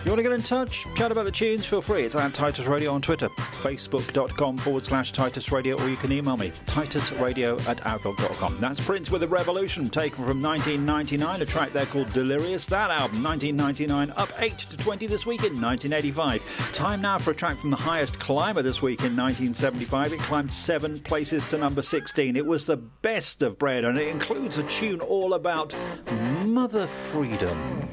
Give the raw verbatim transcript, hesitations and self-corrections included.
You want to get in touch? Chat about the tunes? Feel free. It's at Titus Radio on Twitter, facebook.com forward slash Titus Radio, or you can email me, titusradio at outlook dot com. That's Prince with A Revolution, taken from nineteen ninety-nine, a track there called Delirious. That album, nineteen ninety-nine, up eight to twenty this week in nineteen eighty-five. Time now for a track from the highest climber this week in nineteen seventy-five. It climbed seven places to number sixteen. It was the best of Bread, and it includes a tune all about mother freedom.